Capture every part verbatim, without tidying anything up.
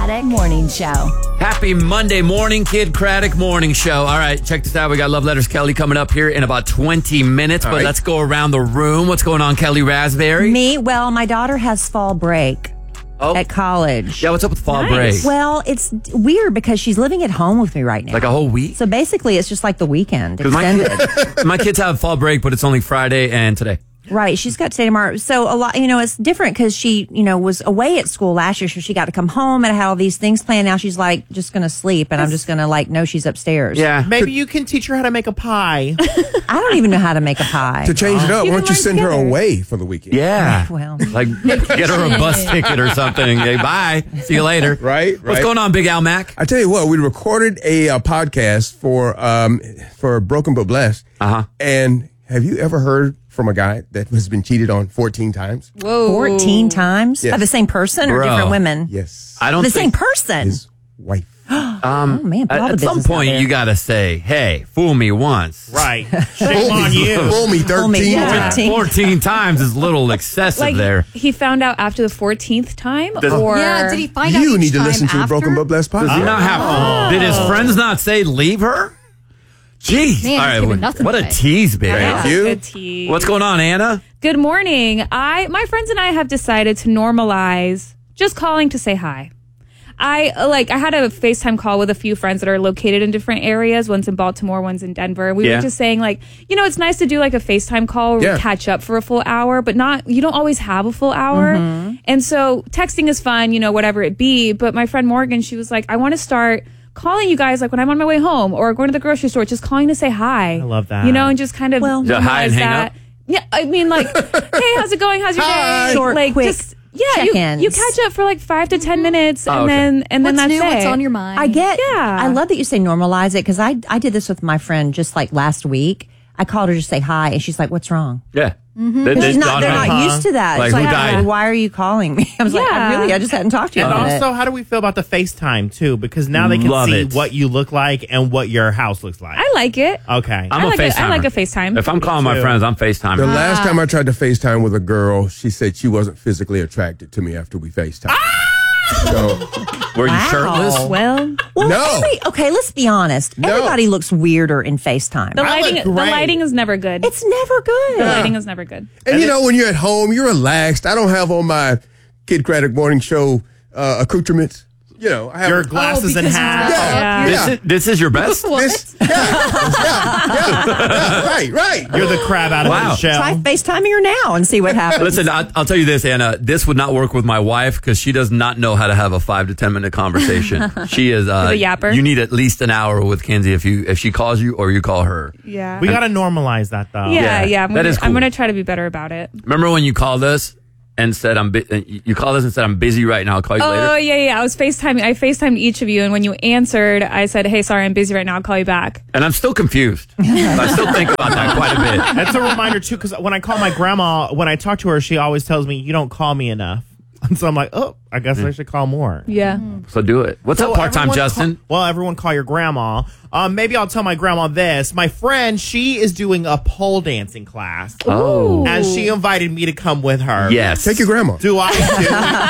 Craddock Morning Show. Happy Monday morning, Kid Craddock Morning Show. All right, check this out. We got Love Letters Kelly coming up here in about twenty minutes, All but right. let's go around the room. What's going on, Kelly Raspberry? Me? Well, my daughter has fall break. Oh. At college. Yeah, what's up with fall nice. break? Well, it's weird because she's living at home with me right now. Like a whole week? So basically, it's just like the weekend extended. My, kid, my kids have fall break, but it's only Friday and today. Right. She's got today, tomorrow. So a lot, you know, it's different because she, you know, was away at school last year. So she got to come home and had all these things planned. Now she's like, just going to sleep. And I'm just going to like, know she's upstairs. Yeah. Maybe you can teach her how to make a pie. I don't even know how to see a pie. To change it up, You why can don't you learn send her together. away for the weekend? Yeah. Well. Like, get her a bus ticket or something. Hey, bye. See you later. Right, right. What's going on, Big Al Mac? I tell you what, we recorded a, uh podcast for um for Broken But Blessed. Uh-huh. And have you ever heard from a guy that has been cheated on fourteen times? Whoa. fourteen times? Yes. By the same person or Bro. different women? Yes. I don't The think same person? His wife. Um, Oh, man, put all at, the at some business out point, there. you got to say, hey, fool me once. Right. Shame on you. Fool me Fool me, thirteen yeah. times. fourteen times is a little excessive Like there. he found out after the fourteenth time, Does- or Yeah, did he find out You each need to time listen to the after? Broken But Blessed Does he podcast. not have? Did his friends not say leave her? Jeez. Man, All he's right. giving What, nothing what a away. tease, baby. Yeah, you. good tea. What's going on, Anna? Good morning. I my friends and I have decided to normalize just calling to say hi. I like I had a FaceTime call with a few friends that are located in different areas. One's in Baltimore, one's in Denver. We Yeah. were just saying like, you know, it's nice to do like a FaceTime call where Yeah. we catch up for a full hour, but not you don't always have a full hour. And so texting is fun, you know, whatever it be. But my friend Morgan, she was like, I want to start calling you guys like when I'm on my way home or going to the grocery store, just calling to say hi. I love that. You know, and just kind of Well- Yeah, hi and normalize hang that. up? Yeah, I mean, like, hey, how's it going? How's your Hi. day? Short, like, quick just yeah, you, check-ins. you catch up for like five to ten minutes, and Oh, okay. then and then What's that's new? it. What's on your mind? I get. Yeah. I love that you say normalize it because I I did this with my friend just like last week. I called her to say hi, and she's like, "What's wrong?" Yeah. Mm-hmm. They, they She's not, dawned they're on not me. used to that. Like, It's who like, died? why are you calling me? I was like, I Yeah. really, I just hadn't talked to you And about also, it. how do we feel about the FaceTime, too? Because now they can Love see it. what you look like and what your house looks like. I like it. Okay. I'm I a like a- I FaceTimer. like a FaceTime. If I'm calling my too. friends, I'm FaceTiming. The last time I tried to FaceTime with a girl, she said she wasn't physically attracted to me after we FaceTime. So, Were you Wow. shirtless? Well, Well, No. every, okay, let's be honest. No. Everybody looks weirder in FaceTime. the I lighting look the great. lighting is never good. it's never good. the lighting is never good. and you know, when you're at home, you're relaxed. I don't have on my Kid Craddock Morning Show uh, accoutrements. You know, I have Your glasses and because- hat. Yeah, Yeah. This, yeah. is, this is your best? This, yeah, yeah, yeah, yeah, right, right. You're the crab out of Wow. the shell. Try FaceTiming her now and see what happens. Listen, I, I'll tell you this, Anna. This would not work with my wife because she does not know how to have a five to ten minute conversation. She is uh, She's a yapper. You need at least an hour with Kenzie if you if she calls you or you call her. Yeah. We got to normalize that, though. yeah, Yeah, yeah. I'm that gonna, is I'm cool. gonna try to be better about it. Remember when you called us and said I'm bu- you called us and said I'm busy right now. I'll call you Oh later. yeah, yeah. I was FaceTiming. I FaceTimed each of you, and when you answered, I said, "Hey, sorry, I'm busy right now. I'll call you back." And I'm still confused. I still think about that quite a bit. That's a reminder, too, because when I call my grandma, when I talk to her, she always tells me, you don't call me enough. And so I'm like, oh, I guess I should call more. Yeah. So do it. What's So up, part time everyone Justin? Call, well, everyone call your grandma. Um, maybe I'll tell my grandma this. My friend, she is doing a pole dancing class. Oh. And she invited me to come with her. Yes. Take your grandma. Do I do?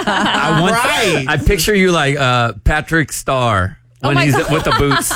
I want, Right. I picture you like uh, Patrick Starr when my he's God. with the boots.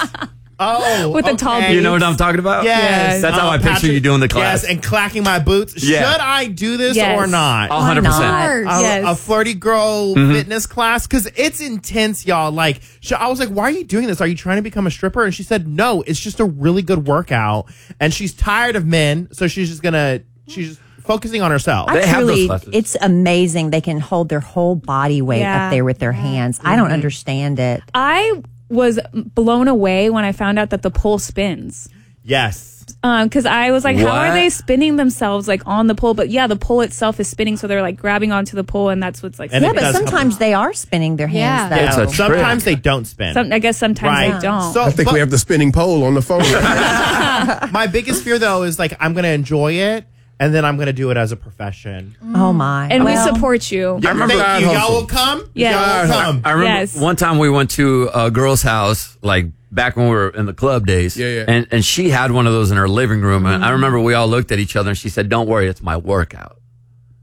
Oh, With the tall okay. You know what I'm talking about? Yes. That's how Uh, I picture Patrick- you doing the class. Yes, and clacking my boots. Yeah. Should I do this Yes. or not? one hundred percent. not? a, Yes. a flirty girl Mm-hmm. fitness class because it's intense, y'all. Like, sh- I was like, "Why are you doing this? Are you trying to become a stripper?" And she said, "No, it's just a really good workout." And she's tired of men, so she's just gonna she's just focusing on herself. I They have those truly, classes. it's amazing. They can hold their whole body weight Yeah. up there with their hands. I don't understand it. I was blown away when I found out that the pole spins. yes, Um, because I was like, how What? are they spinning themselves like on the pole? But yeah, the pole itself is spinning, so they're like grabbing onto the pole, and that's what's like. And Yeah, it but does help. sometimes they are spinning their hands. Yeah. though. It's a trick. sometimes they don't spin. Some, I guess sometimes Right. they don't. So, I think but we have the spinning pole on the phone. my biggest fear though is like I'm gonna enjoy it, and then I'm gonna do it as a profession. Oh my! and Well, we support you. I remember- Thank Side you. hustle. Y'all will come. Yeah. Y'all will come. I remember Yes. one time we went to a girl's house, like back when we were in the club days. Yeah, yeah. And and she had one of those in her living room. And I remember we all looked at each other and she said, "Don't worry, it's my workout."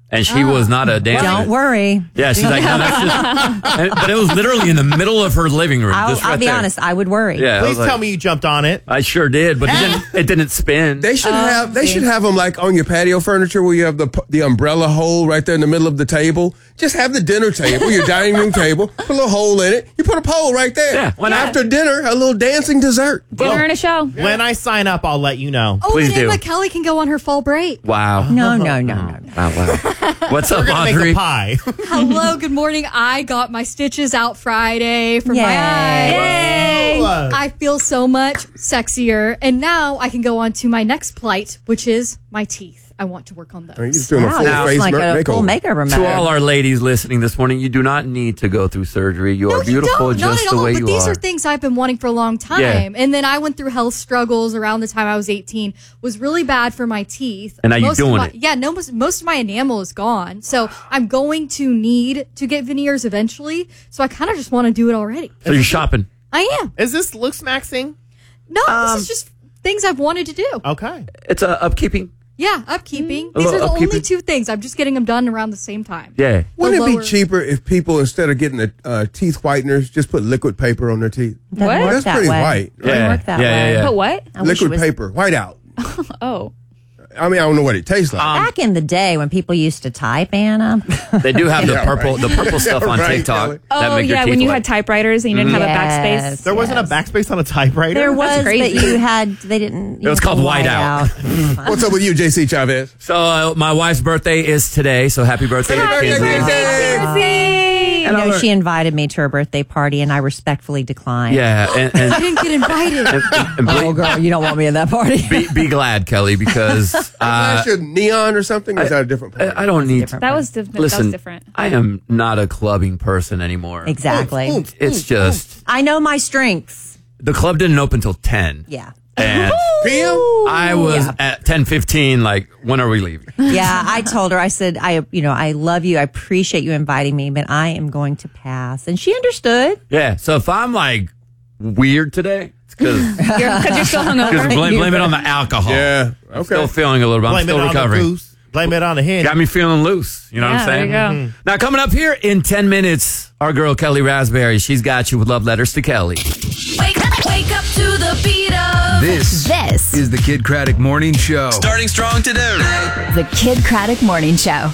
And she oh. was not a dancer. Don't worry. Yeah, she's like, no, that's just. And, but it was literally in the middle of her living room. I'll, just right I'll be there. honest, I would worry. Yeah, Please like, tell me you jumped on it. I sure did, but it didn't, it didn't spin. They should Oh, have. They see. should have them like on your patio furniture where you have the the umbrella hole right there in the middle of the table. Just have the dinner table, your dining room table, put a little hole in it. You put a pole right there. Yeah, why And not? after dinner, a little dancing dessert. Dinner and a show. When I sign up, I'll let you know. Oh, Please and do. Emma Kelly can go on her fall break. Wow. No, no, no, no, no. Wow, wow. What's up, We're gonna Audrey? make a pie. Hello, good morning. I got my stitches out Friday for Yay. my eyes. Yay. I feel so much sexier. And now I can go on to my next plight, which is my teeth. I want to work on those. You're just doing a Wow, full that's face like makeover. a full makeover. To mode. all our ladies listening this morning, you do not need to go through surgery. You No, are beautiful you don't. just Not at the all. way but you these are. are things I've been wanting for a long time. Yeah. And then I went through health struggles around the time I was eighteen. Was really bad for my teeth. And now you're Most of doing my- it. Yeah, no, most, most of my enamel is gone. So I'm going to need to get veneers eventually. So I kind of just want to do it already. So you're shopping. I am. Is this looks maxing? No, Um, this is just things I've wanted to do. Okay. It's a upkeeping. Yeah, upkeeping. A These are little the only upkeeping. two things. I'm just getting them done around the same time. Yeah. Wouldn't The it lower- be cheaper if people, instead of getting the uh, teeth whiteners, just put liquid paper on their teeth? Doesn't What? work That's that pretty way. white. Doesn't Yeah. work that Yeah, yeah, way. yeah. But what? I wish it Liquid was- paper, white out. Oh. I mean, I don't know what it tastes like. Back in the day when people used to type, Anna. They do have the Yeah, purple, right. the purple stuff Yeah, on right, TikTok. Kelly. that Oh, make your yeah, teeth when you white. had typewriters and you didn't have a backspace. Yes, There wasn't a yes. backspace on a typewriter? There was, crazy. but you had, they didn't. It was called whiteout. whiteout. What's up with you, J C Chavez? So uh, my wife's birthday is today. So happy birthday, Happy to birthday, Kenzie. You And know, I'll- she invited me to her birthday party, and I respectfully declined. Yeah, and, and, I didn't get invited. and, and Oh, be, girl, you don't want me at that party. be, be glad, Kelly, because uh, Last year, neon or something? Or is that a different party? I, I don't need. different. That was, diff- that Listen, was different. I am not a clubbing person anymore. Exactly. Oomph, oomph, It's just I know my strengths. the club didn't open till ten. Yeah. And P M? I was Yeah. at ten fifteen. Like, when are we leaving? Yeah, I told her, I said, I, you know, I love you. I appreciate you inviting me, but I am going to pass. And she understood. Yeah. So if I'm like weird today, it's because Because you're, still hungover. blame, blame it on the alcohol. Yeah. I'm Okay. still feeling a little bit. I'm Blame it still on recovering. the goose. Blame it on the hen. Got me feeling loose. You know Yeah, what I'm saying? there you go. Now, coming up here in ten minutes, our girl Kelly Raspberry, she's got you with love letters to Kelly. Wake up, wake up to the beat of This this. is the Kid Craddock Morning Show. Starting strong today. The Kid Craddock Morning Show.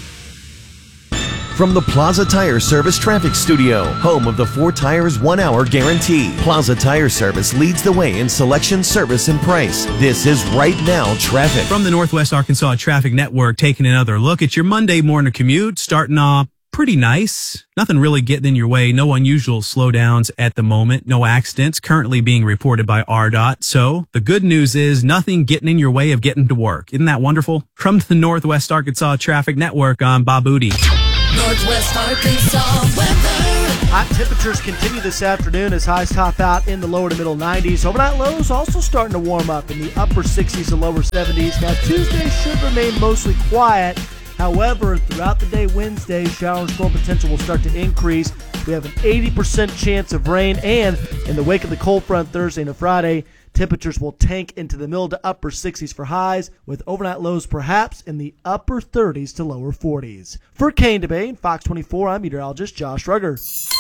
From the Plaza Tire Service Traffic Studio, home of the four tires, one hour guarantee. Plaza Tire Service leads the way in selection, service, and price. This is Right Now Traffic. From the Northwest Arkansas Traffic Network, taking another look at your Monday morning commute, starting off pretty nice. Nothing really getting in your way. No unusual slowdowns at the moment. No accidents currently being reported by R D O T. So the good news is nothing getting in your way of getting to work. Isn't that wonderful? From the Northwest Arkansas Traffic Network, I'm Bob Booty. Northwest Arkansas weather. Hot temperatures continue this afternoon as highs top out in the lower to middle nineties. Overnight lows also starting to warm up in the upper sixties to lower seventies. Now Tuesday should remain mostly quiet. However, throughout the day Wednesday, shower and storm potential will start to increase. We have an eighty percent chance of rain, and in the wake of the cold front Thursday and Friday, temperatures will tank into the middle to upper sixties for highs, with overnight lows perhaps in the upper thirties to lower forties. For Kane Debate and Fox twenty-four, I'm meteorologist Josh Rugger.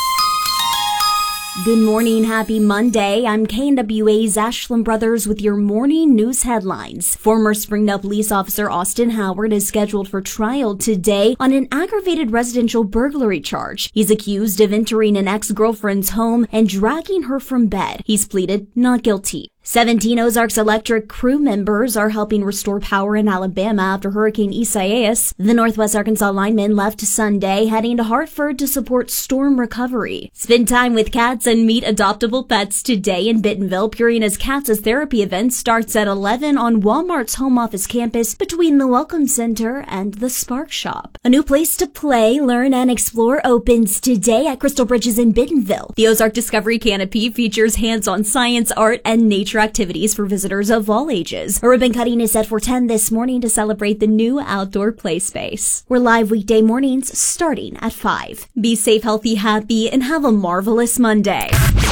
Good morning, happy Monday. I'm K N W A's Ashland Brothers with your morning news headlines. Former Springdale police officer Austin Howard is scheduled for trial today on an aggravated residential burglary charge. He's accused of entering an ex-girlfriend's home and dragging her from bed. He's pleaded not guilty. seventeen Ozarks Electric crew members are helping restore power in Alabama after Hurricane Isaias. The Northwest Arkansas linemen left Sunday, heading to Hartford to support storm recovery. Spend time with cats and meet adoptable pets today in Bentonville. Purina's Cats as Therapy event starts at eleven on Walmart's home office campus between the Welcome Center and the Spark Shop. A new place to play, learn, and explore opens today at Crystal Bridges in Bentonville. The Ozark Discovery Canopy features hands-on science, art, and nature activities for visitors of all ages. A ribbon cutting is set for ten this morning to celebrate the new outdoor play space. We're live weekday mornings starting at five. Be safe, healthy, happy, and have a marvelous Monday.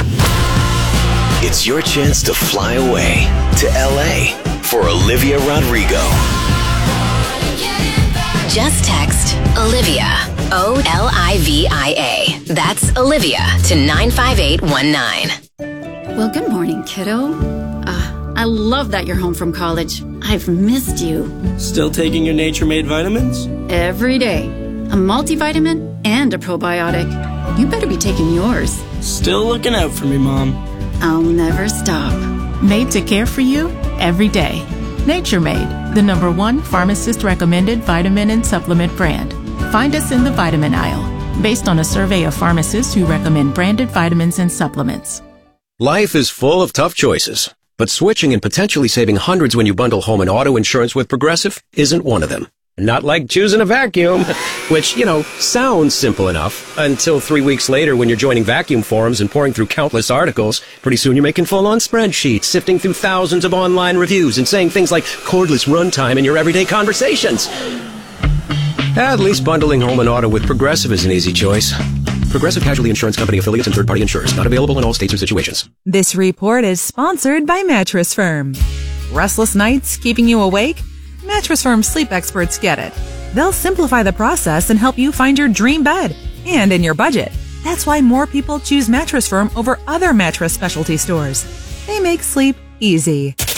It's your chance to fly away to L A for Olivia Rodrigo. Just text Olivia, O L I V I A. That's Olivia to nine five eight one nine. Well, good morning, kiddo. Uh, I love that you're home from college. I've missed you. Still taking your Nature Made vitamins? Every day. A multivitamin and a probiotic. You better be taking yours. Still looking out for me, Mom. I'll never stop. Made to care for you every day. Nature Made, the number one pharmacist recommended vitamin and supplement brand. Find us in the vitamin aisle, based on a survey of pharmacists who recommend branded vitamins and supplements. Life is full of tough choices, but switching and potentially saving hundreds when you bundle home and auto insurance with Progressive isn't one of them. Not like choosing a vacuum, which, you know, sounds simple enough until three weeks later when you're joining vacuum forums and pouring through countless articles. Pretty soon you're making full-on spreadsheets, sifting through thousands of online reviews and saying things like cordless runtime in your everyday conversations. At least bundling home and auto with Progressive is an easy choice. Progressive Casualty Insurance Company affiliates and third-party insurers. Not available in all states or situations. This report is sponsored by Mattress Firm. Restless nights keeping you awake? Mattress Firm sleep experts get it. They'll simplify the process and help you find your dream bed and in your budget. That's why more people choose Mattress Firm over other mattress specialty stores. They make sleep easy.